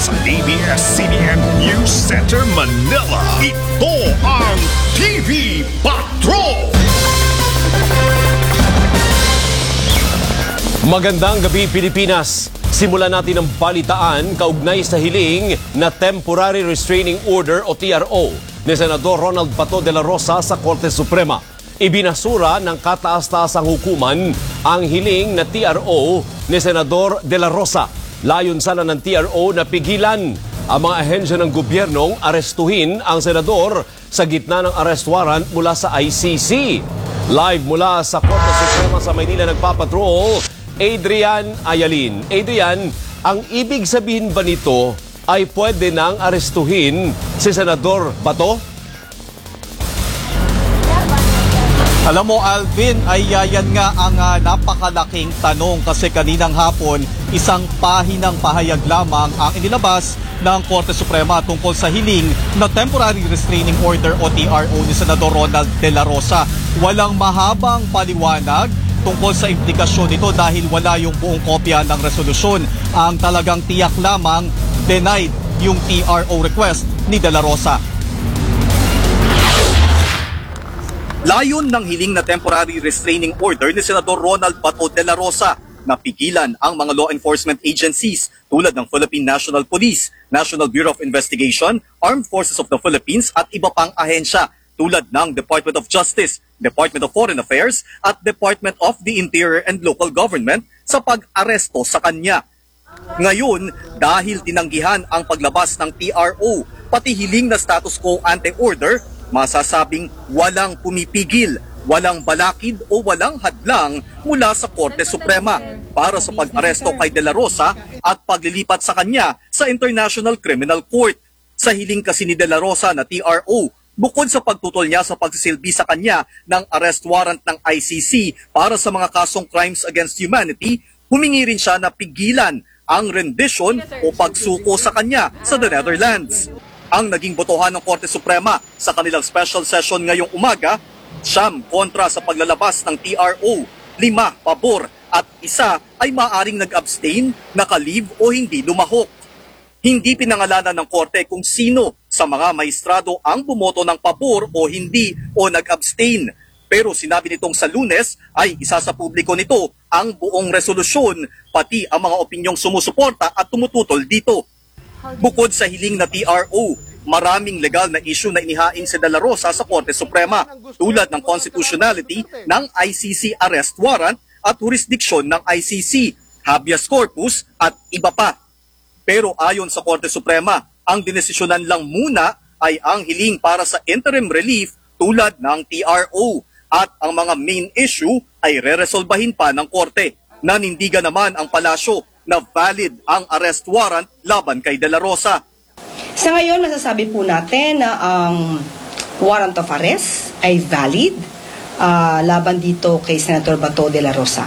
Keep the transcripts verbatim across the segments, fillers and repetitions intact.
sa A B S C B N News Center Manila. Ito ang T V Patrol! Magandang gabi, Pilipinas. Simulan natin ang balitaan kaugnay sa hiling na Temporary Restraining Order o T R O ni Senador Ronald Bato de la Rosa sa Korte Suprema. Ibinasura ng kataas-taasang hukuman ang hiling na T R O ni Senador de la Rosa. Layon sana ng T R O na pigilan ang mga ahensya ng gobyernong arestuhin ang senador sa gitna ng arrest warrant mula sa I C C. Live mula sa Korte Suprema sa Maynila nagpapatrol, Adrian Ayalin. Adrian, ang ibig sabihin ba nito ay pwede nang arestuhin si Senador Bato? Alam mo, Alvin, ay uh, yan nga ang uh, napakalaking tanong kasi kaninang hapon isang pahinang pahayag lamang ang inilabas ng Korte Suprema tungkol sa hiling na Temporary Restraining Order o T R O ni Senador Ronald de la Rosa. Walang mahabang paliwanag tungkol sa implikasyon nito dahil wala yung buong kopya ng resolusyon. Ang talagang tiyak lamang denied yung T R O request ni de la Rosa. Layon ng hiling na Temporary Restraining Order ni Senador Ronald Bato de la Rosa na pigilan ang mga law enforcement agencies tulad ng Philippine National Police, National Bureau of Investigation, Armed Forces of the Philippines at iba pang ahensya tulad ng Department of Justice, Department of Foreign Affairs at Department of the Interior and Local Government sa pag-aresto sa kanya. Ngayon, dahil tinanggihan ang paglabas ng T R O, pati hiling na status quo ante order, masasabing walang pumipigil, walang balakid o walang hadlang mula sa Korte Suprema para sa pag-aresto kay de la Rosa at paglilipat sa kanya sa International Criminal Court. Sa hiling kasi ni de la Rosa na T R O, bukod sa pagtutol niya sa pagsisilbi sa kanya ng arrest warrant ng I C C para sa mga kasong crimes against humanity, humingi rin siya na pigilan ang rendition o pagsuko sa kanya sa the Netherlands. Ang naging botohan ng Korte Suprema sa kanilang special session ngayong umaga, siyam kontra sa paglalabas ng T R O, lima pabor at isa ay maaring nag-abstain, naka-leave o hindi lumahok. Hindi pinangalanan ng Korte kung sino sa mga maestrado ang bumoto ng pabor o hindi o nag-abstain. Pero sinabi nitong sa Lunes ay isa sa publiko nito ang buong resolusyon, pati ang mga opinyong sumusuporta at tumututol dito. Bukod sa hiling na T R O, maraming legal na issue na inihain si de la Rosa sa Korte Suprema tulad ng constitutionality ng I C C arrest warrant at jurisdiction ng I C C, habeas corpus at iba pa. Pero ayon sa Korte Suprema, ang dinesisyonan lang muna ay ang hiling para sa interim relief tulad ng T R O at ang mga main issue ay re-resolbahin pa ng Korte. Nanindigan naman ang palasyo na valid ang arrest warrant laban kay de la Rosa. Sa ngayon, masasabi po natin na ang warrant of arrest ay valid uh, laban dito kay Senator Bato de la Rosa.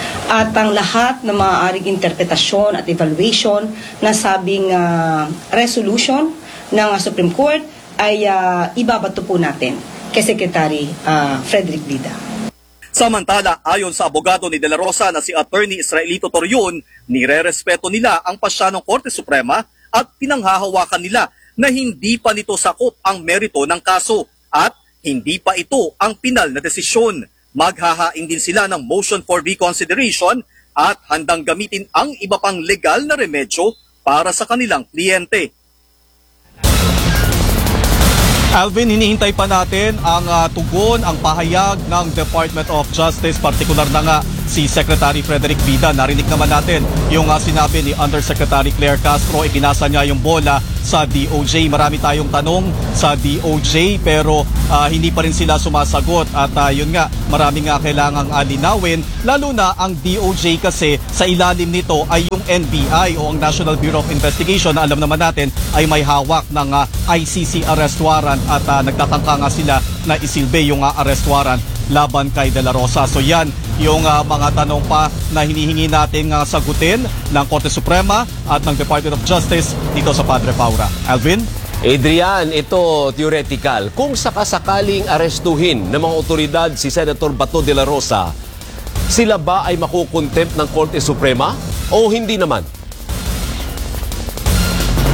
At ang lahat ng maaaring interpretasyon at evaluation na sabing uh, resolution ng uh, Supreme Court ay uh, ibabato po natin kay Secretary uh, Frederick Bida. Samantala, ayon sa abogado ni de la Rosa na si Attorney Israelito Torion, nire-respeto nila ang pasya ng Korte Suprema at pinanghahawakan nila na hindi pa nito sakop ang merito ng kaso at hindi pa ito ang pinal na desisyon. Maghahain din sila ng motion for reconsideration at handang gamitin ang iba pang legal na remedyo para sa kanilang kliyente. Alvin, hinihintay pa natin ang uh, tugon, ang pahayag ng Department of Justice, partikular na nga si Secretary Frederick Bida. Narinig naman natin yung uh, sinabi ni Undersecretary Claire Castro, ipinasa niya yung bola sa D O J. Marami tayong tanong sa D O J pero uh, hindi pa rin sila sumasagot at uh, yun nga, marami nga kailangang uh, linawin, lalo na ang D O J kasi sa ilalim nito ay yung N B I o ang National Bureau of Investigation na alam naman natin ay may hawak ng uh, I C C arrest warrant at uh, nagtatangka nga sila na isilbi yung uh, arrest warrant laban kay de la Rosa. So yan yung uh, mga tanong pa na hinihingi natin uh, sagutin ng Korte Suprema at ng Department of Justice dito sa Padre Paura. Alvin? Adrian, ito theoretical. Kung sakasakaling arestuhin ng mga otoridad si Senator Bato de la Rosa, sila ba ay makukontempt ng Korte Suprema o hindi naman?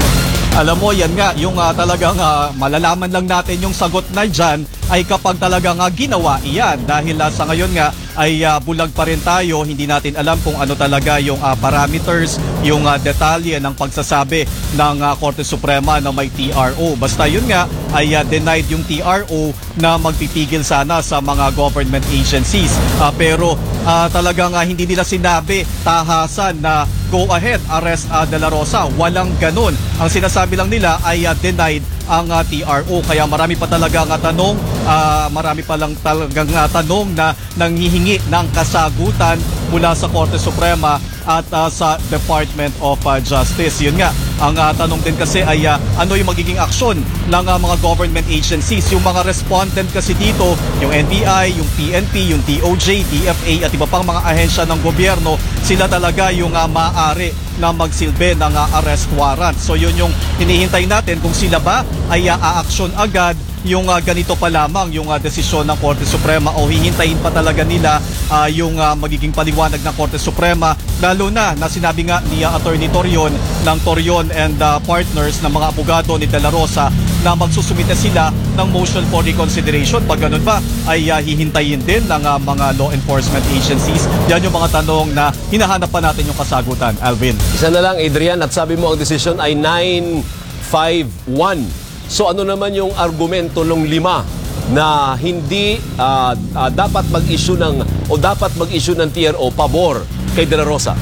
Alam mo, yan nga, yung uh, talagang uh, malalaman lang natin yung sagot na dyan ay kapag talagang uh, ginawa iyan. Dahil uh, sa ngayon nga ay uh, bulag pa rin tayo, hindi natin alam kung ano talaga yung uh, parameters, yung uh, detalye ng pagsasabi ng uh, Korte Suprema na may T R O. Basta yun nga ay uh, denied yung T R O na magpipigil sana sa mga government agencies. Uh, pero uh, talagang uh, hindi nila sinabi tahasan na go ahead, arrest uh, De La Rosa. Walang ganun. Ang sinasabi lang nila ay uh, denied ang uh, T R O. Kaya marami pa talaga nga tanong, uh, marami pa lang talagang uh, tanong na nanghihingi ng kasagutan mula sa Korte Suprema at uh, sa Department of uh, Justice. Yun nga, ang uh, tanong din kasi ay uh, ano yung magiging aksyon ng uh, mga government agencies. Yung mga respondent kasi dito, yung N B I, yung P N P, yung D O J, D F A at iba pang mga ahensya ng gobyerno, sila talaga yung uh, maaari na magsilbi ng uh, arrest warrant. So yun yung hinihintay natin kung sila ba ay uh, aaksyon agad yung uh, ganito pa lamang yung uh, desisyon ng Korte Suprema o hihintayin pa talaga nila uh, yung uh, magiging paliwanag ng Korte Suprema, lalo na na sinabi nga ni uh, Attorney Torion ng Torion and uh, Partners ng mga abogado ni De La Rosa na magsusumite sila ng motion for reconsideration. Pag ganun ba ay uh, hihintayin din ng uh, mga law enforcement agencies. Yan yung mga tanong na hinahanap pa natin yung kasagutan. Alvin. Isa na lang, Adrian, at sabi mo ang desisyon ay nine five one. So ano naman yung argumento ng lima na hindi uh, uh, dapat mag-issue ng o dapat mag-issue ng T R O pabor kay De La Rosa?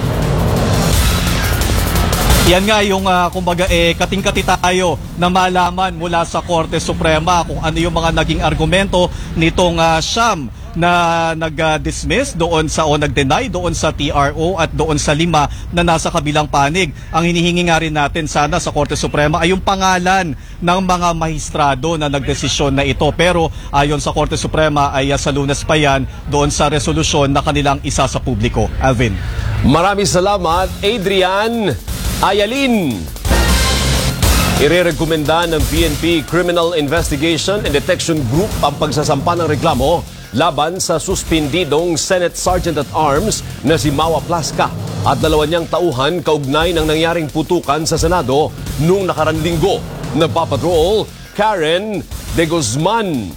Yan nga yung uh, kumbaga eh kating-kati tayo na malaman mula sa Korte Suprema kung ano yung mga naging argumento nitong uh, siyam na nag-dismiss doon sa o nag-deny doon sa T R O at doon sa lima na nasa kabilang panig. Ang hinihingi nga rin natin sana sa Korte Suprema ay yung pangalan ng mga mahistrado na nagdesisyon na ito. Pero ayon sa Korte Suprema ay uh, sa Lunes pa yan doon sa resolusyon na kanilang isa sa publiko. Alvin. Maraming salamat, Adrian Ayalin. Irerekomenda ng P N P Criminal Investigation and Detection Group ang pagsasampa ng reklamo laban sa suspendidong Senate Sergeant at Arms na si Mau Aplasca at dalawa niyang tauhan kaugnay ng nangyaring putukan sa Senado noong nakarang linggo. Nagpapatrol, Karen De Guzman.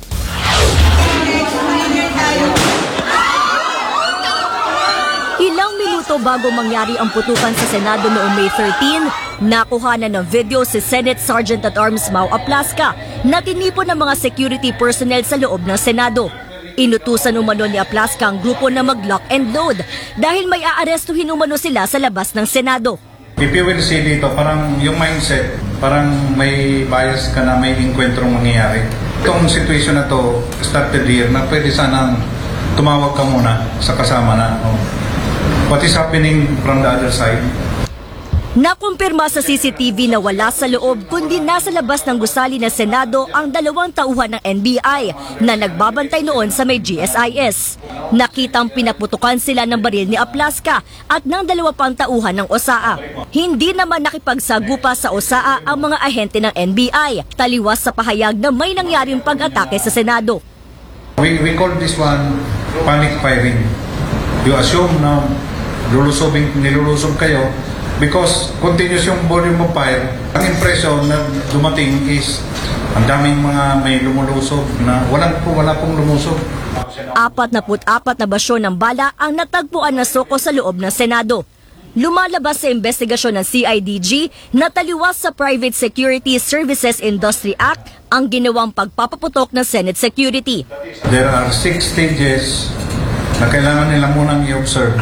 Ilang minuto bago mangyari ang putukan sa Senado noong May thirteen, nakuha na ng video si Senate Sergeant at Arms Mau Aplasca na tinipon ng mga security personnel sa loob ng Senado. Inutusan umano ni Aplasca ang grupo na mag-lock and load dahil may aarestuhin umano sila sa labas ng Senado. If you will see dito, parang yung mindset, parang may bias ka na may enkwentro mangyayari. Itong situation na to started here na pwede sanang tumawag ka muna sa kasama na. No? What is happening from the other side? Nakumpirma sa C C T V na wala sa loob kundi nasa labas ng gusali ng Senado ang dalawang tauhan ng N B I na nagbabantay noon sa may G S I S. Nakitang pinaputukan sila ng baril ni Aplasca at ng dalawa pang tauhan ng O S A A. Hindi naman nakipagsagupa sa O S A A ang mga ahente ng N B I, taliwas sa pahayag na may nangyaring pag-atake sa Senado. We, we call this one panic firing. You assume na lulusobin, nilulusob kayo because continuous yung volume of fire. Ang impression na dumating is ang daming mga may lumulusob na walang po, wala pong lumusob. Apat na put apat na basyon ng bala ang natagpuan na soko sa loob ng Senado. Lumalabas sa investigasyon ng C I D G na taliwas sa Private Security Services Industry Act ang ginawang pagpapaputok ng Senate security. There are six stages na kailangan nila munang i-observe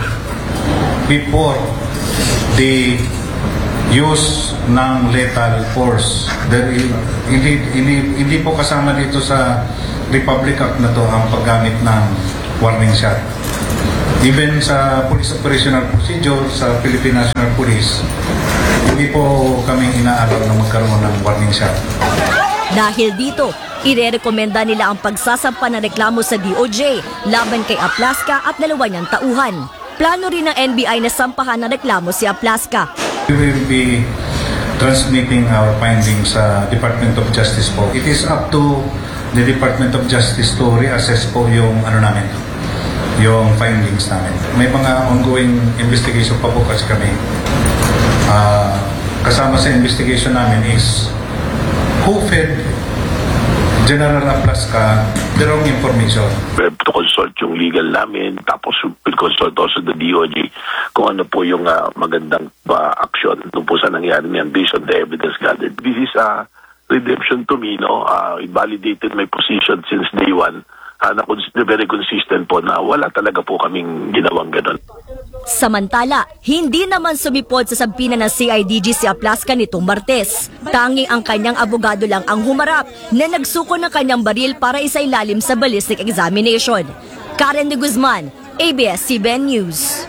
before the use ng lethal force. There is, hindi, hindi, hindi po kasama dito sa Republic Act na to ang paggamit ng warning shot. Even sa Police Operational Procedure sa Philippine National Police, hindi po kami inaalaw na magkaroon ng warning shot. Dahil dito, irerekomenda nila ang pagsasampa ng reklamo sa D O J laban kay Aplasca at dalawa niyang tauhan. Plano rin ng N B I na sampahan ng reklamo si Aplasca. We will be transmitting our findings sa Department of Justice po. It is up to the Department of Justice to reassess po yung ano namin, yung findings namin. May mga ongoing investigation pa po kasi kami. Uh, kasama sa investigation namin is who fed General Aplasca the wrong information. We have to consult yung legal namin, tapos we'll consult also the D O J kung ano po yung uh, magandang uh, action doon po sa nangyari niyan based on the evidence gathered. This is a uh, redemption to me, no? Uh, it validated my position since day one. Uh, na cons- very consistent po na wala talaga po kaming ginawang ganun. Samantala, hindi naman sumipod sa sabpina ng C I D G si Aplasca nitong Martes. Tanging ang kanyang abogado lang ang humarap na nagsuko ng kanyang baril para isailalim sa ballistic examination. Karen de Guzman, A B S C B N News.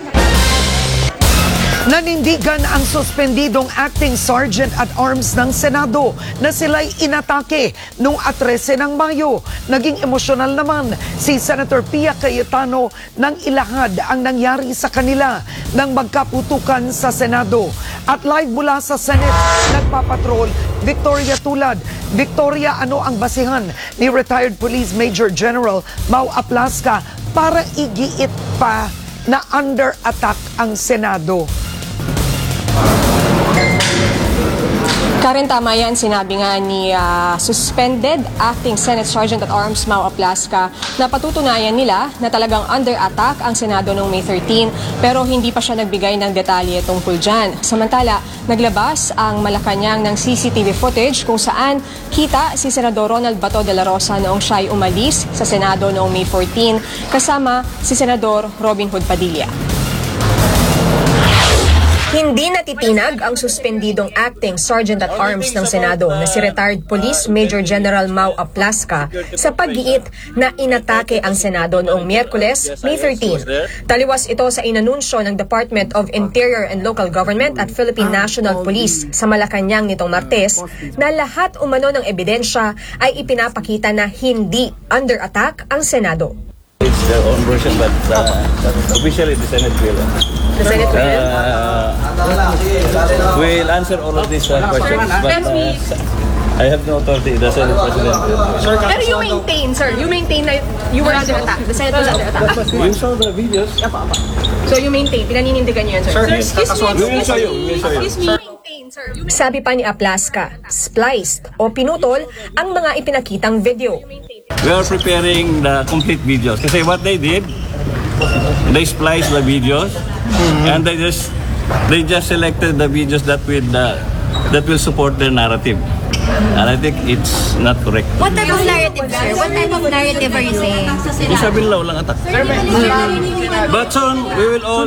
Nanindigan ang suspendidong acting sergeant at arms ng Senado na sila'y inatake noong trese ng Mayo. Naging emosyonal naman si Senator Pia Cayetano nang ilahad ang nangyari sa kanila nang magkaputukan sa Senado. At live mula sa Senate, nagpapatrol Victoria Tulad. Victoria, ano ang basihan ni retired Police Major General Mau Aplasca para igiit pa na under attack ang Senado? Karen, tama yan. Sinabi nga ni uh, suspended acting Senate Sergeant at Arms Mau Aplasca na patutunayan nila na talagang under attack ang Senado noong May thirteenth pero hindi pa siya nagbigay ng detalye tungkol dyan. Samantala, naglabas ang Malacanang ng C C T V footage kung saan kita si Senador Ronald Bato de la Rosa noong siya'y umalis sa Senado noong May fourteenth kasama si Senador Robin Hood Padilla. Hindi natitinag ang suspendidong acting Sergeant at Arms ng Senado na si retired Police Major General Mau Aplasca sa paggiit na inatake ang Senado noong Miyerkules, May thirteenth. Taliwas ito sa inanunsyo ng Department of Interior and Local Government at Philippine National Police sa Malacanang nitong Martes na lahat umano ng ebidensya ay ipinapakita na hindi under attack ang Senado. It's their own version, but uh, officially the Senate will. The Senate will? Uh, will answer all of these uh, questions, but uh, I have no authority. The Senate President will. Pero you maintain, sir, you maintain na you were under attack. The Senate was under attack. You saw the videos. So you maintain, pinaninindigan niyo yan, sir? Sir, excuse me, We will show you. We will show you. excuse me. Sabi pa ni Aplasca, spliced o pinutol ang mga ipinakitang video. We are preparing the complete videos. Kasi what they did, they spliced the videos, and they just they just selected the videos that will uh, that will support their narrative. And I think it's not correct. What type of narrative, sir? What type of narrative are you saying? Yung sabi nila walang attack. But soon, we will all...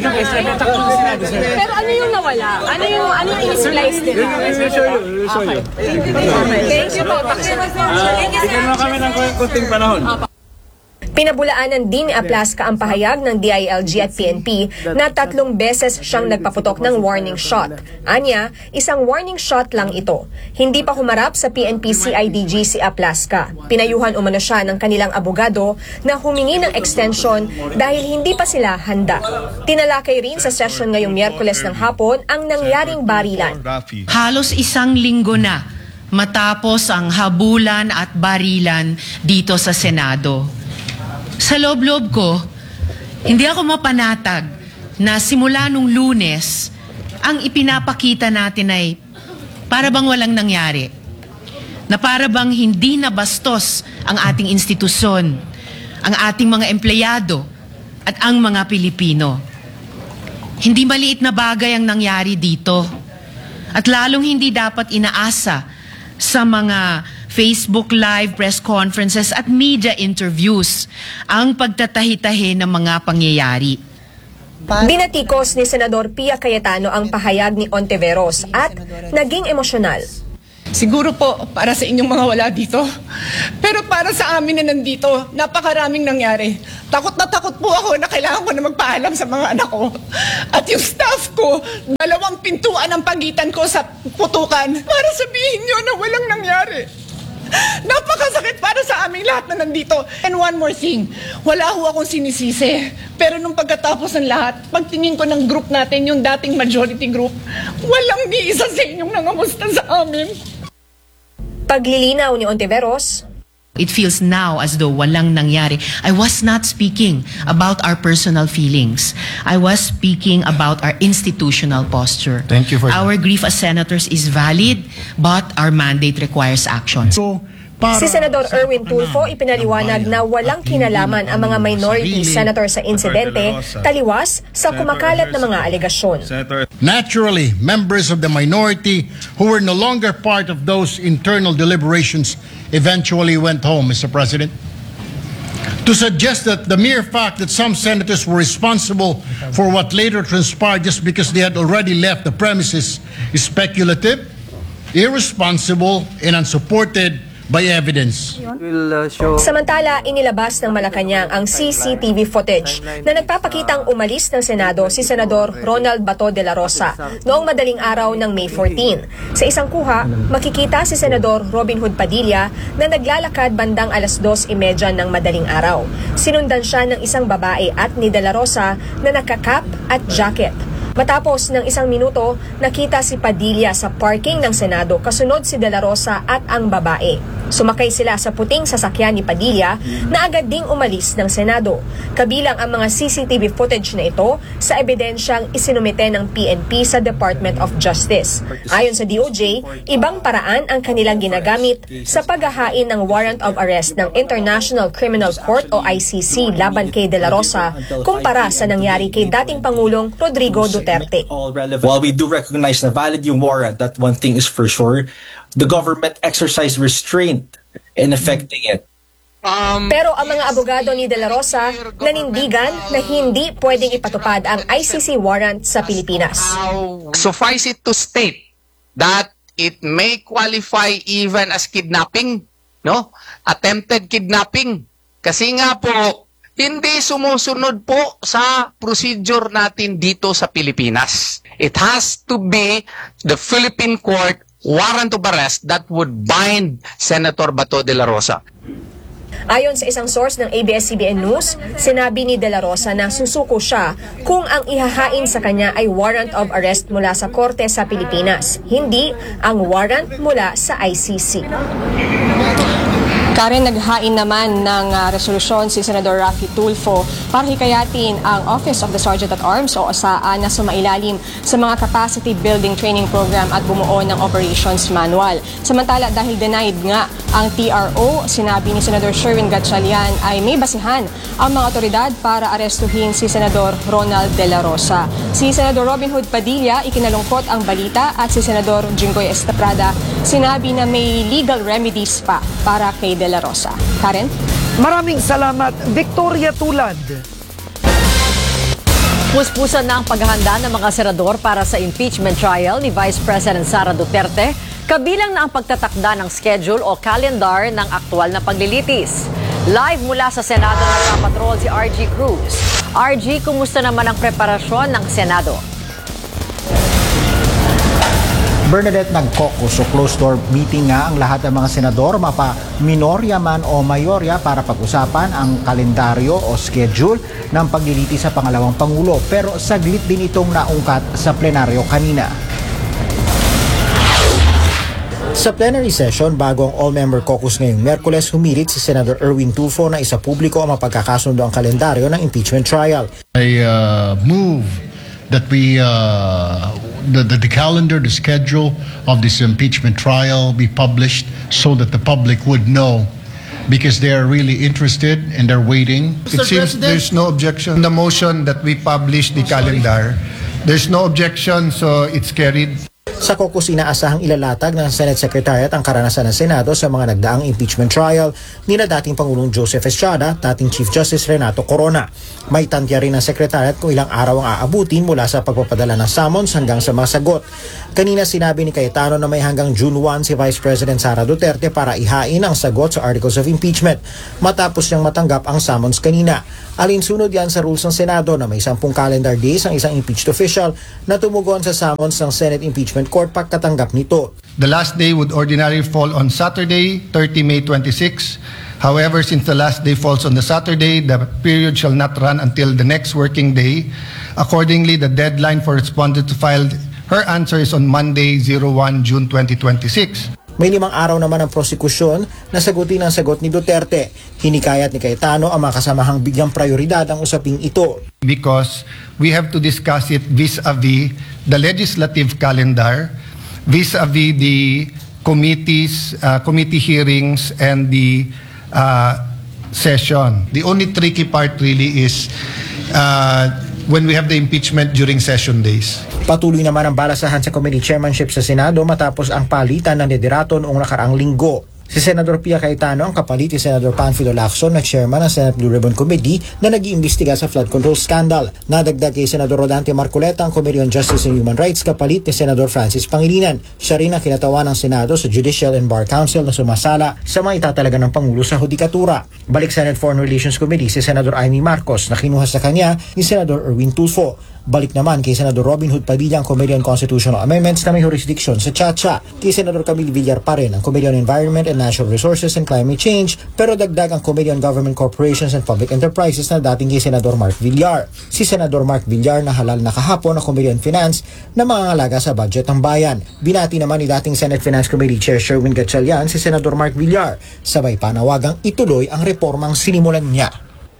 Pero ano yung nawala? Ano yung ano yung in-splice nila? We will show you. We will show you. Thank you po. Bigyan mo kami ng konting panahon. Pinabulaanan din ni Aplasca ang pahayag ng D I L G at P N P na tatlong beses siyang nagpaputok ng warning shot. Anya, isang warning shot lang ito. Hindi pa humarap sa P N P C I D G si Aplasca. Pinayuhan umano siya ng kanilang abogado na humingi ng extension dahil hindi pa sila handa. Tinalakay rin sa session ngayong Miyerkules ng hapon ang nangyaring barilan. Halos isang linggo na matapos ang habulan at barilan dito sa Senado. Sa loob-loob ko, hindi ako mapanatag na simula nung Lunes, ang ipinapakita natin ay para bang walang nangyari. Na para bang hindi nabastos ang ating institusyon, ang ating mga empleyado at ang mga Pilipino. Hindi maliit na bagay ang nangyari dito. At lalong hindi dapat inaasa sa mga Facebook Live, press conferences at media interviews ang pagtatahi-tahi ng mga pangyayari. Binatikos ni Senador Pia Cayetano ang pahayag ni Ontiveros at naging emosyonal. Siguro po para sa inyong mga wala dito. Pero para sa amin na nandito, napakaraming nangyari. Takot na takot po ako na kailangan ko na magpaalam sa mga anak ko. At yung staff ko, dalawang pintuan ang pagitan ko sa putukan para sabihin nyo na walang nangyari. Napakasakit para sa aming lahat na nandito. And one more thing, wala ho akong sinisisi. Pero nung pagkatapos ng lahat, pagtingin ko ng group natin, yung dating majority group, walang ni isa sa inyong nangamusta sa amin. Paglilinaw ni Ontiveros, It feels now as though walang nangyari. I was not speaking about our personal feelings. I was speaking about our institutional posture. Thank you for that. Our grief as senators is valid, but our mandate requires action. So, Si Senador Erwin Tulfo ipinaliwanag na walang kinalaman ang mga minority senator sa insidente, taliwas sa kumakalat na mga alegasyon. Naturally, members of the minority who were no longer part of those internal deliberations eventually went home, Mister President. To suggest that the mere fact that some senators were responsible for what later transpired just because they had already left the premises is speculative, irresponsible, and unsupported by evidence. Samantala, inilabas ng Malacanang ang C C T V footage na nagpapakitang umalis ng Senado si Senador Ronald Bato de la Rosa noong madaling araw ng May fourteen. Sa isang kuha, makikita si Senador Robin Hood Padilla na naglalakad bandang alas dos imedya ng madaling araw. Sinundan siya ng isang babae at ni de la Rosa na nakakap at jacket. Matapos ng isang minuto, nakita si Padilla sa parking ng Senado kasunod si De La Rosa at ang babae. Sumakay sila sa puting sasakyan ni Padilla na agad ding umalis ng Senado. Kabilang ang mga C C T V footage na ito sa ebidensyang isinumite ng P N P sa Department of Justice. Ayon sa D O J, ibang paraan ang kanilang ginagamit sa paghahain ng warrant of arrest ng International Criminal Court o I C C laban kay De La Rosa kumpara sa nangyari kay dating Pangulong Rodrigo Duterte. While we do recognize na valid yung warrant, that one thing is for sure, the government exercised restraint in effecting it. Pero ang mga abogado ni De La Rosa nanindigan na hindi pwedeng ipatupad ang I C C warrant sa Pilipinas. Suffice it to state that it may qualify even as kidnapping, no? Attempted kidnapping. Kasi nga po, hindi sumusunod po sa procedure natin dito sa Pilipinas. It has to be the Philippine court warrant of arrest that would bind Senator Bato de la Rosa. Ayon sa isang source ng A B S C B N News, sinabi ni De La Rosa na susuko siya kung ang ihahain sa kanya ay warrant of arrest mula sa korte sa Pilipinas, hindi ang warrant mula sa I C C. Karen, naghain naman ng uh, resolusyon si Senador Raffy Tulfo para hikayatin ang Office of the Sergeant at Arms o O S A A na sumailalim sa mga capacity building training program at bumuo ng operations manual. Samantala, dahil denied nga ang T R O, sinabi ni Senador Sherwin Gatchalian ay may basihan ang mga otoridad para arestuhin si Senador Ronald De La Rosa. Si Senador Robin Hood Padilla ikinalungkot ang balita at si Senador Jinggoy Estrada sinabi na may legal remedies pa para kay De La Rosa. Karen? Maraming salamat, Victoria Tulad. Puspusan na ang paghahanda ng mga senador para sa impeachment trial ni Vice President Sara Duterte, kabilang na ang pagtatakda ng schedule o calendar ng aktwal na paglilitis. Live mula sa Senado nagpapatrol si R G Cruz. R G, kumusta naman ang preparasyon ng Senado? Bernadette, nag-caucus o closed-door meeting nga ang lahat ng mga senador, mapa minorya man o mayorya, para pag-usapan ang kalendaryo o schedule ng pagliliti sa pangalawang Pangulo. Pero saglit din itong naungkat sa plenaryo kanina. Sa plenary session, bago ang all-member caucus ngayong Miyerkules, humirit si Senator Erwin Tulfo na isa publiko ang mapagkakasundo ang kalendaryo ng impeachment trial. I uh, move that we uh, the, the the calendar, the schedule of this impeachment trial be published so that the public would know, because they are really interested and they're waiting. It seems there's no objection. The motion that we publish the calendar, there's no objection, so it's carried. Sa caucus, inaasahang ilalatag ng Senate Secretariat ang karanasan ng Senado sa mga nagdaang impeachment trial nila dating Pangulong Joseph Estrada, dating Chief Justice Renato Corona. May tantya rin ng Secretariat kung ilang araw ang aabutin mula sa pagpapadala ng summons hanggang sa mga sagot. Kanina sinabi ni Cayetano na may hanggang June first si Vice President Sara Duterte para ihain ang sagot sa Articles of Impeachment matapos niyang matanggap ang summons kanina. Alinsunod yan sa rules ng Senado na may sampung calendar days ang isang impeached official na tumugon sa summons ng Senate Impeachment Court pagkatanggap nito. The last day would ordinarily fall on Saturday, thirtieth May twenty-six. However, since the last day falls on the Saturday, the period shall not run until the next working day. Accordingly, the deadline for respondents to file her answer is on Monday, June first, twenty twenty-six. May limang araw naman ang prosekusyon na sagutin ang sagot ni Duterte. Hinikayat ni Cayetano ang mga kasamahang bigyang prioridad ang usaping ito. Because we have to discuss it vis-a-vis the legislative calendar, vis-a-vis the committees, uh, committee hearings and the uh, session. The only tricky part really is uh, when we have the impeachment during session days. Patuloy naman ang balasahan sa committee chairmanship sa Senado matapos ang palitan ng liderato noong nakaraang linggo. Si Senador Pia Cayetano ang kapalit ni Senador Panfilo Lacson na chairman ng Senate Blue Ribbon Committee na nag-iimbestiga sa flood control scandal. Nadagdag kay Senador Rodante Marcoleta ang Committee on Justice and Human Rights kapalit ni Senador Francis Pangilinan. Siya rin ang kinatawan ng Senado sa Judicial and Bar Council na sumasala sa mga itatalaga ng Pangulo sa Hudikatura. Balik Senate Foreign Relations Committee si Senador Amy Marcos na kinuha sa kanya ni Senador Erwin Tulfo. Balik naman kay Senador Robin Hood Padilla ang Committee on Constitutional Amendments na may jurisdiction sa Chacha. Kay Senador Camille Villar pa rin ang Committee on Environment and Natural Resources and Climate Change, pero dagdag ang Committee on Government Corporations and Public Enterprises na dating kay Senador Mark Villar. Si Senador Mark Villar na halal na kahapon ang Committee on Finance na mangangalaga sa budget ng bayan. Binati naman ni dating Senate Finance Committee Chair Sherwin Gatchalian si Senador Mark Villar. Sabay panawagang ituloy ang reformang sinimulan niya.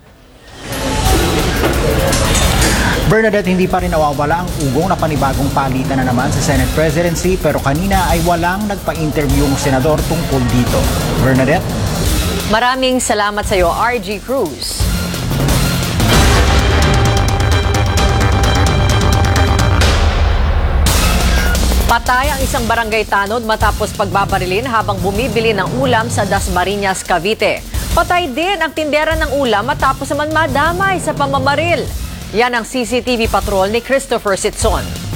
Bernadette, hindi pa rin nawawala ang ugong na panibagong palitan na naman sa Senate presidency pero kanina ay walang nagpa-interview ng senador tungkol dito. Bernadette? Maraming salamat sa iyo, R G Cruz. Patay ang isang barangay tanod matapos pagbabarilin habang bumibili ng ulam sa Dasmariñas, Cavite. Patay din ang tindera ng ulam matapos naman madamay sa pamamaril. Yan ang C C T V patrol ni Christopher Sitson.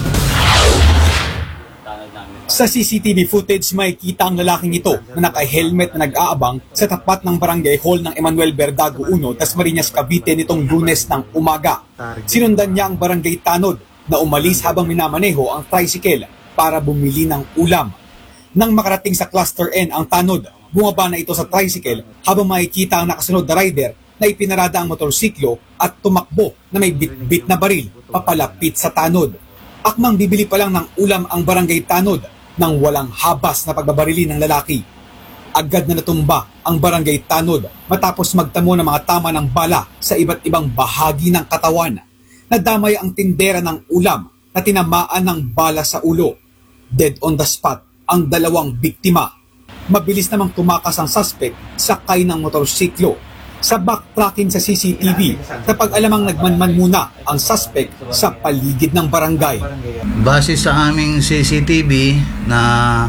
Sa C C T V footage, may kita ang lalaking ito na naka-helmet na nag-aabang sa tapat ng barangay hall ng Emmanuel Verdago one, Dasmariñas, Cavite nitong Lunes ng umaga. Sinundan niya ang barangay tanod na umalis habang minamaneho ang tricycle para bumili ng ulam. Nang makarating sa Cluster N ang tanod, bumaba na ito sa tricycle habang makikita ang nakasunod na rider na ipinarada ang motorsiklo at tumakbo na may bit-bit na baril papalapit sa tanod. Akmang bibili pa lang ng ulam ang barangay tanod nang walang habas na pagbabarili ng lalaki. Agad na natumba ang barangay tanod matapos magtamo ng mga tama ng bala sa iba't ibang bahagi ng katawan. Nadamay ang tindera ng ulam na tinamaan ng bala sa ulo. Dead on the spot ang dalawang biktima. Mabilis namang tumakas ang suspect sakay ng motorsiklo. Sa backtracking sa C C T V, napag-alamang nagmanman muna ang suspect sa paligid ng barangay. Base sa aming C C T V na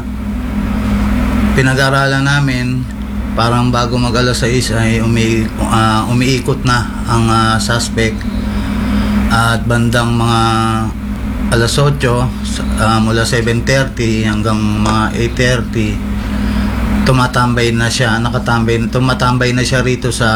pinag-aralan namin, parang bago mag alas sais ay umi, uh, umiikot na ang uh, suspect at bandang mga alas otso uh, mula seven thirty hanggang mga eight thirty tumatambay na siya, nakatambay, tumatambay na siya rito sa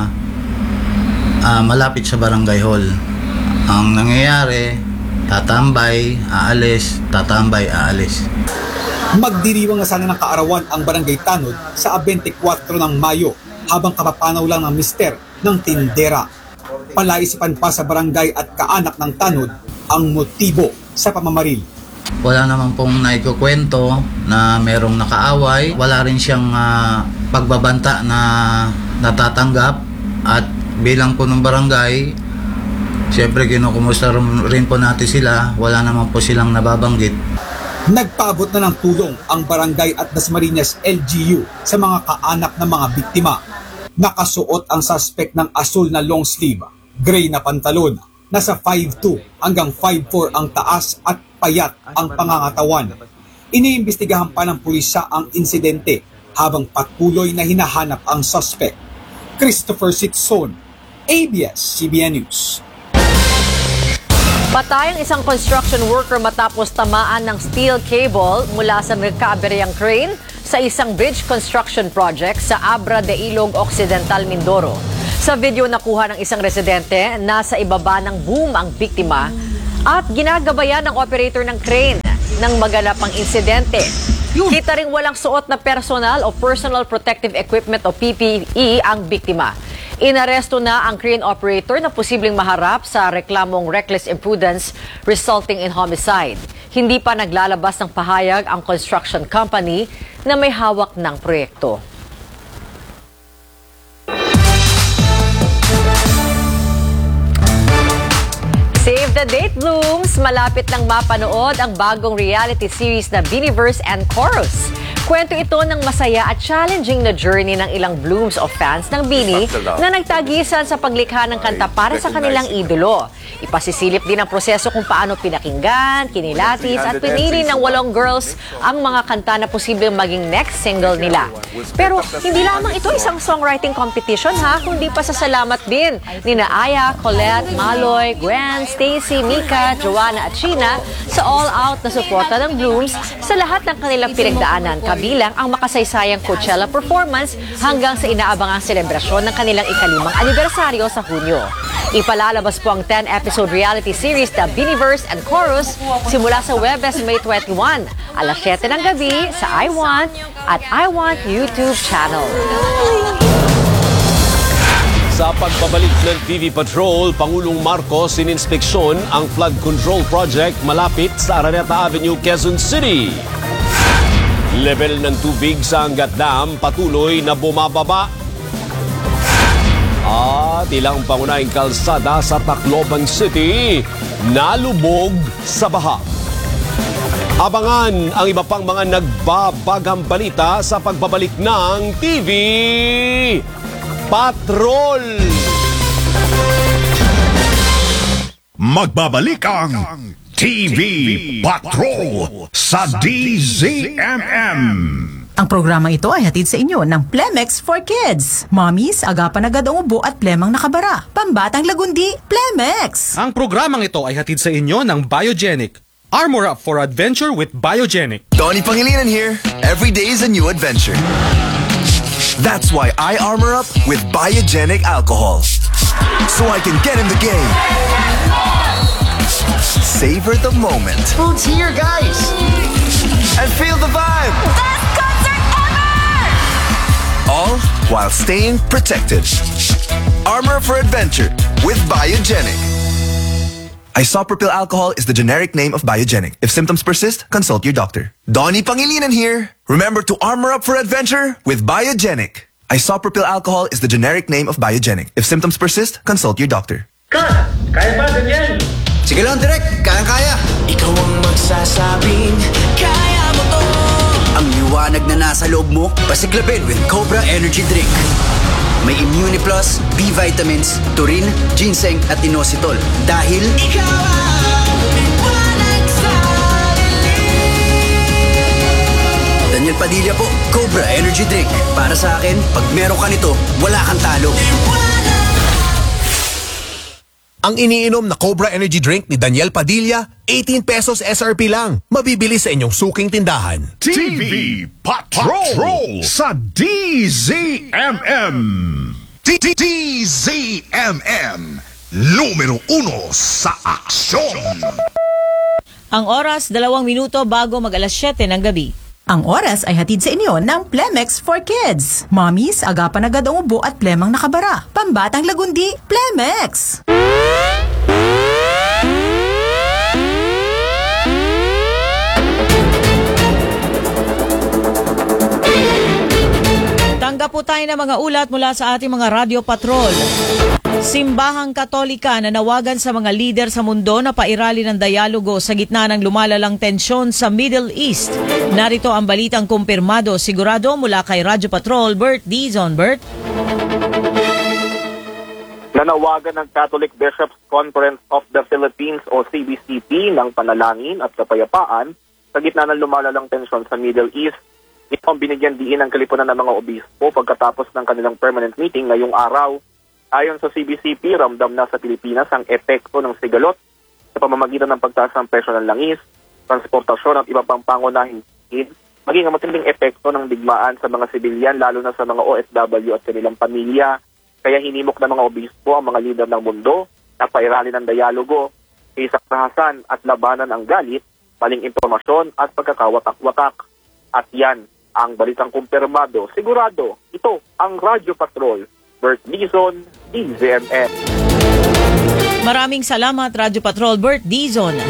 uh, malapit sa barangay hall. Ang nangyayari, tatambay, aalis, tatambay, aalis. Magdiriwang na sana ng kaarawan ang barangay tanod sa twenty-four ng Mayo habang kapapanaw lang ng mister ng tindera. Palaisipan pa sa barangay at kaanak ng tanod ang motibo sa pamamaril. Wala naman pong naikukwento na merong nakaaway. Wala rin siyang uh, pagbabanta na natatanggap. At bilang po ng barangay, siyempre kinukumusta rin po natin sila. Wala naman po silang nababanggit. Nagpaabot na ng tulong ang barangay at Dasmariñas L G U sa mga kaanak ng mga biktima. Nakasuot ang suspect ng asul na long sleeve, gray na pantalon. Nasa five two hanggang five four ang taas at payat ang pangangatawan. Iniimbestigahan pa ng pulisya ang insidente habang patuloy na hinahanap ang suspect. Christopher Sitson, A B S C B N News. Patay ang isang construction worker matapos tamaan ng steel cable mula sa nagkaabereyang crane sa isang bridge construction project sa Abra de Ilog Occidental, Mindoro. Sa video nakuha ng isang residente, nasa ibaba ng boom ang biktima at ginagabayan ng operator ng crane nang maganap ang insidente. Kita ring walang suot na personal o personal protective equipment o P P E ang biktima. Inaresto na ang crane operator na posibleng maharap sa reklamong reckless imprudence resulting in homicide. Hindi pa naglalabas ng pahayag ang construction company na may hawak ng proyekto. Save the date, Blooms! Malapit nang mapanood ang bagong reality series na Biniverse and Chorus. Kwento ito ng masaya at challenging na journey ng ilang Blooms o fans ng Bini na nagtagisan sa paglikha ng kanta para sa kanilang idolo. Ipasisilip din ang proseso kung paano pinakinggan, kinilatis at pinili ng walong girls ang mga kanta na posibleng maging next single nila. Pero hindi lamang ito isang songwriting competition ha, kundi pasasalamat din ni na Aya, Colette, Maloy, Gwen, Stacy, Mika, Joanna at Sheena sa all-out na suporta ng Blooms sa lahat ng kanilang pinagdaanan, kabilang ang makasaysayang Coachella performance hanggang sa inaabangang selebrasyon ng kanilang ikalimang anibersaryo sa Hunyo. Ipalalabas po ang ten-episode reality series na Biniverse and Chorus simula sa Webes May twenty-first, alas siyete ng gabi sa I Want at I Want YouTube channel. Sa pagbabalik ng T V Patrol, Pangulong Marcos ininspeksyon ang flood control project malapit sa Araneta Avenue, Quezon City. Level ng tubig sa Angat Dam patuloy na bumababa. At ilang pangunahing kalsada sa Tacloban City nalubog sa baha. Abangan ang iba pang mga nagbabagang balita sa pagbabalik ng T V Patrol. Magbabalik ang T V Patrol sa D Z M M. Ang programang ito ay hatid sa inyo ng Plemex for Kids. Mommies, agapan agad ang ubo at plemang nakabara. Pambatang lagundi, Plemex! Ang programang ito ay hatid sa inyo ng Biogenic. Armor up for adventure with Biogenic. Donnie Pangilinan here. Every day is a new adventure. That's why I armor up with Biogenic alcohol. So I can get in the game. Savor the moment. Food's here, guys! And feel the vibe. Best concert ever! All while staying protected. Armor for adventure with Biogenic. Isopropyl alcohol is the generic name of Biogenic. If symptoms persist, consult your doctor. Donnie Pangilinan here. Remember to armor up for adventure with Biogenic. Isopropyl alcohol is the generic name of Biogenic. If symptoms persist, consult your doctor. Cut! Kaya pa, Daniel! Sige lang, Direk. Kayang-kaya. Ikaw ang magsasabing kaya mo to. Ang liwanag na nasa loob mo, pasiklabin with Cobra Energy Drink. May Immune Plus, B vitamins, taurine, ginseng at inositol. Dahil ikaw ang liwanag sa dilim. Daniel Padilla po, Cobra Energy Drink. Para sa akin, pag meron ka nito, wala kang talo. Ang iniinom na Cobra Energy Drink ni Daniel Padilla, eighteen pesos S R P lang. Mabibili sa inyong suking tindahan. T V Patrol sa D Z M M. D Z M M, numero uno sa aksyon. Ang oras, dalawang minuto bago mag alas siyete ng gabi. Ang oras ay hatid sa inyo ng Plemex for Kids. Mommies, agapan agad ang ubo at plemang nakabara. Pambatang lagundi, Plemex! Tanggap po tayo ng mga ulat mula sa ating mga Radio Patrol. Simbahang Katolika nanawagan sa mga lider sa mundo na pairali ng dialogo sa gitna ng lumalalang tensyon sa Middle East. Narito ang balitang kumpirmado sigurado mula kay Radio Patrol, Bert Dizon. Bert? Nanawagan ng Catholic Bishops Conference of the Philippines o C B C P ng panalangin at kapayapaan sa gitna ng lumalalang tensyon sa Middle East. Ito ang binigyan diin ng kalipunan ng mga obispo pagkatapos ng kanilang permanent meeting ngayong araw. Ayon sa C B C P, ramdam na sa Pilipinas ang epekto ng sigalot sa pamamagitan ng pagtaas ng presyo ng langis, transportasyon at iba pang pangunahing need, maging ang matinding epekto ng digmaan sa mga sibilyan lalo na sa mga O F W at kanilang pamilya. Kaya hinimok ng mga obispo ang mga lider ng mundo na pairali ng dialogo, isakrahasan at labanan ang galit, maling impormasyon at pagkakawatak-watak. At yan ang balitang kumpirmado. Sigurado, ito ang Radio Patrol. Bert Dizon, D Z M M. Maraming salamat, Radio Patrol, Bert Dizon.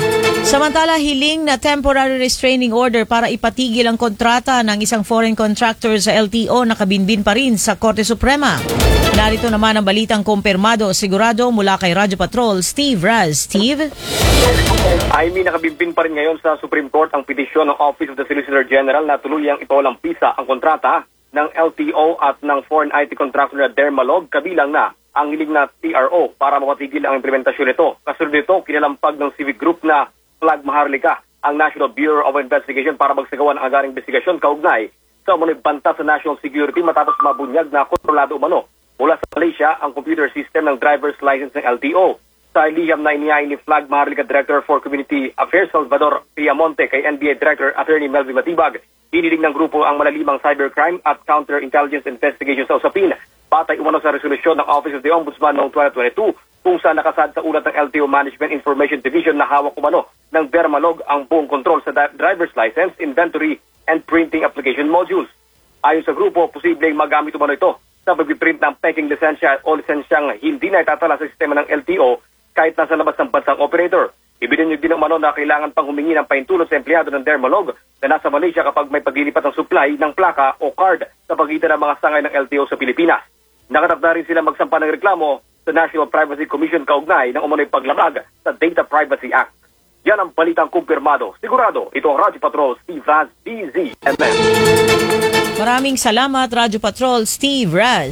Samantala, hiling na temporary restraining order para ipatigil ang kontrata ng isang foreign contractor sa L T O nakabinbin pa rin sa Korte Suprema. Narito naman ang balitang kumpirmado sigurado mula kay Radyo Patrol, Steve Raz. Steve? I mean, nakabimbin pa rin ngayon sa Supreme Court ang petisyon ng Office of the Solicitor General na tuluyang ipawalang pisa ang kontrata ng L T O at ng foreign I T contractor na Dermalog, kabilang na ang hiling na T R O para mapatigil ang implementasyon nito. Kasunod nito, kinalampag ng civic group na Flag Maharlika ang National Bureau of Investigation para magsagawa ng agaring investigasyon kaugnay sa umunay banta sa national security matapos mabunyag na kontrolado umano mula sa Malaysia ang computer system ng driver's license ng L T O. Sa liham na inihain ni Flag Maharlika Director for Community Affairs Salvador Piamonte kay N B A Director Attorney Melvin Matibag, hiniling ng grupo ang malalimang cybercrime at counterintelligence investigation sa usapin. Patay umano sa resolusyon ng Office of the Ombudsman noong twenty twenty-two kung saan nakasad sa ulat ng L T O Management Information Division na hawak umano ng Dermalog ang buong kontrol sa driver's license, inventory, and printing application modules. Ayon sa grupo, posibleng magamit umano ito sa pagpiprint ng peking lisensya o lisensyang hindi na itatala sa sistema ng L T O kahit nasa labas ng bansang operator. Ibinunyag din umano na kailangan pang humingi ng pahintulot sa empleyado ng Dermalog na nasa Malaysia kapag may paglilipat ng supply ng plaka o card sa pagitan ng mga sangay ng L T O sa Pilipinas. Nakatap na rin sila magsampa ng reklamo sa National Privacy Commission kaugnay ng umano'y paglamag sa Data Privacy Act. Yan ang balitang kumpirmado. Sigurado, ito ang Radyo Patrol, Steve Raz, D Z M M. Maraming salamat, Radyo Patrol, Steve Raz.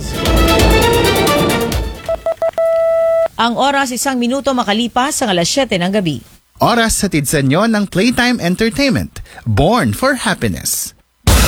Ang oras isang minuto makalipas ang alas siyete ng gabi. Oras hatid sa inyo ng Playtime Entertainment, Born for Happiness.